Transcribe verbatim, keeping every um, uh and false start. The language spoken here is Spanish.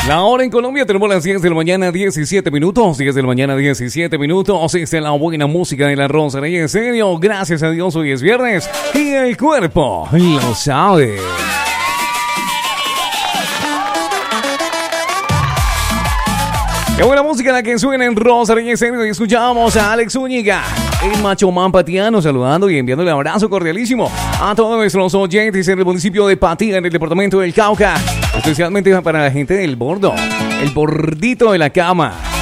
La hora en Colombia tenemos las diez de la mañana, diecisiete minutos. diez de la mañana, diecisiete minutos. Esta es la buena música de la Rosa. Y en serio, gracias a Dios, hoy es viernes y el cuerpo lo sabe. Qué buena música la que suena en Rosa y en serio. Y escuchamos a Alex Zúñiga, el macho man patiano, saludando y enviándole un abrazo cordialísimo a todos nuestros oyentes en el municipio de Patía, en el departamento del Cauca. Especialmente para la gente del bordo, el bordito de la cama.